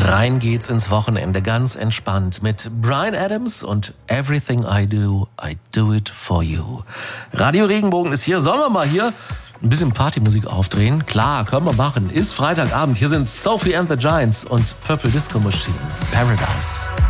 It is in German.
Rein geht's ins Wochenende, ganz entspannt mit Bryan Adams und Everything I do it for you. Radio Regenbogen ist hier. Sollen wir mal hier ein bisschen Partymusik aufdrehen? Klar, können wir machen. Ist Freitagabend. Hier sind Sophie and the Giants und Purple Disco Machine. Paradise.